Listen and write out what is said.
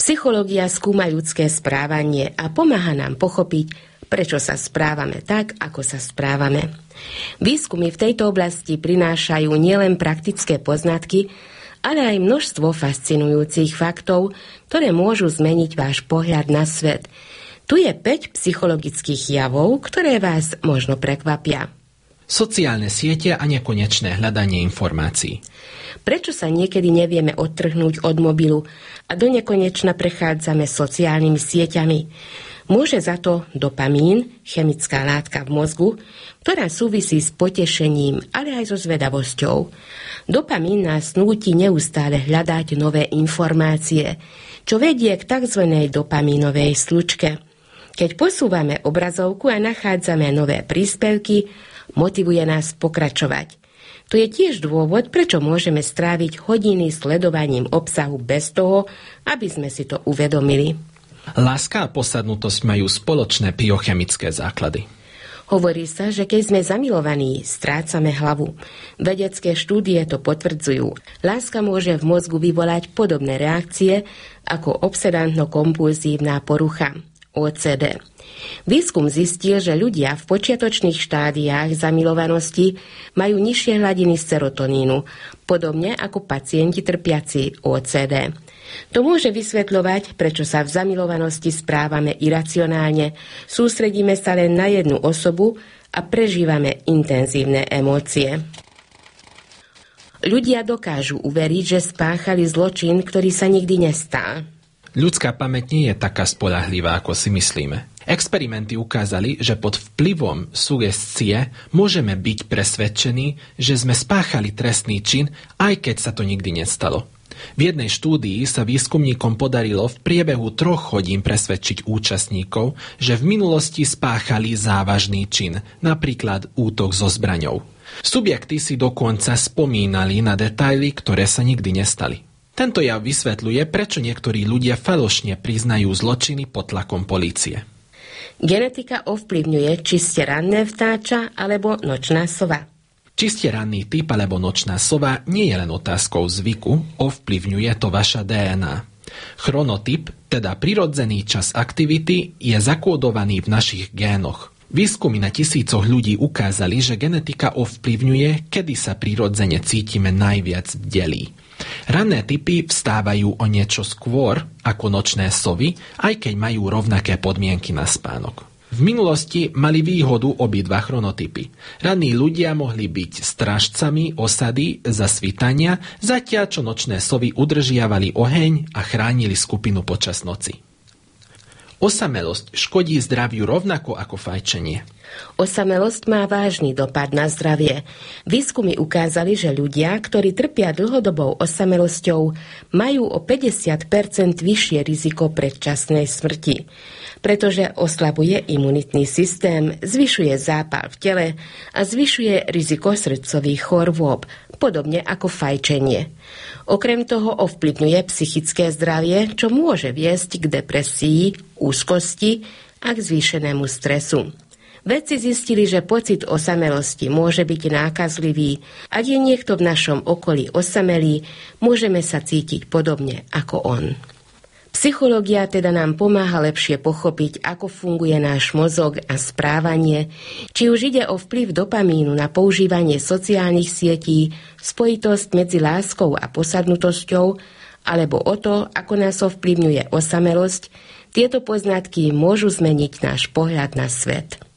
Psychológia skúma ľudské správanie a pomáha nám pochopiť, prečo sa správame tak, ako sa správame. Výskumy v tejto oblasti prinášajú nielen praktické poznatky, ale aj množstvo fascinujúcich faktov, ktoré môžu zmeniť váš pohľad na svet. Tu je 5 psychologických javov, ktoré vás možno prekvapia. Sociálne siete a nekonečné hľadanie informácií. Prečo sa niekedy nevieme odtrhnúť od mobilu a do nekonečna prechádzame sociálnymi sieťami? Môže za to dopamín, chemická látka v mozgu, ktorá súvisí s potešením, ale aj so zvedavosťou. Dopamín nás núti neustále hľadať nové informácie, čo vedie k tzv. Dopamínovej slučke. Keď posúvame obrazovku a nachádzame nové príspevky, motivuje nás pokračovať. To je tiež dôvod, prečo môžeme stráviť hodiny sledovaním obsahu bez toho, aby sme si to uvedomili. Láska a posadnutosť majú spoločné biochemické základy. Hovorí sa, že keď sme zamilovaní, strácame hlavu. Vedecké štúdie to potvrdzujú. Láska môže v mozgu vyvolať podobné reakcie ako obsedantno-kompulzívna porucha OCD. Výskum zistil, že ľudia v počiatočných štádiách zamilovanosti majú nižšie hladiny serotonínu, podobne ako pacienti trpiaci OCD. To môže vysvetľovať, prečo sa v zamilovanosti správame iracionálne, sústredíme sa len na jednu osobu a prežívame intenzívne emócie. Ľudia dokážu uveriť, že spáchali zločin, ktorý sa nikdy nestal. Ľudská pamäť nie je taká spoľahlivá, ako si myslíme. Experimenty ukázali, že pod vplyvom sugestie môžeme byť presvedčení, že sme spáchali trestný čin, aj keď sa to nikdy nestalo. V jednej štúdii sa výskumníkom podarilo v priebehu 3 hodín presvedčiť účastníkov, že v minulosti spáchali závažný čin, napríklad útok so zbraňou. Subjekty si dokonca spomínali na detaily, ktoré sa nikdy nestali. Tento jav vysvetľuje, prečo niektorí ľudia falošne priznajú zločiny pod tlakom polície. Genetika ovplyvňuje, či ste ranné vtáča alebo nočná sova. Či ste ranný typ alebo nočná sova nie je len otázkou zvyku, ovplyvňuje to vaša DNA. Chronotyp, teda prirodzený čas aktivity, je zakódovaný v našich génoch. Výskumy na tisícoch ľudí ukázali, že genetika ovplyvňuje, kedy sa prirodzene cítime najviac bdelí. Ranné typy vstávajú o niečo skôr ako nočné sovy, aj keď majú rovnaké podmienky na spánok. V minulosti mali výhodu obidva chronotypy. Ranní ľudia mohli byť strážcami osady za svitania, zatiaľ čo nočné sovy udržiavali oheň a chránili skupinu počas noci. Osamelosť škodí zdraviu rovnako ako fajčenie. Osamelosť má vážny dopad na zdravie. Výskumy ukázali, že ľudia, ktorí trpia dlhodobou osamelosťou, majú o 50% vyššie riziko predčasnej smrti, pretože oslabuje imunitný systém, zvyšuje zápal v tele a zvyšuje riziko srdcových chorôb, podobne ako fajčenie. Okrem toho ovplyvňuje psychické zdravie, čo môže viesť k depresii, úzkosti a k zvýšenému stresu. Vedci zistili, že pocit osamelosti môže byť nákazlivý. Ak je niekto v našom okolí osamelý, môžeme sa cítiť podobne ako on. Psychológia teda nám pomáha lepšie pochopiť, ako funguje náš mozog a správanie, či už ide o vplyv dopamínu na používanie sociálnych sietí, spojitosť medzi láskou a posadnutosťou, alebo o to, ako nás ovplyvňuje osamelosť. Tieto poznatky môžu zmeniť náš pohľad na svet.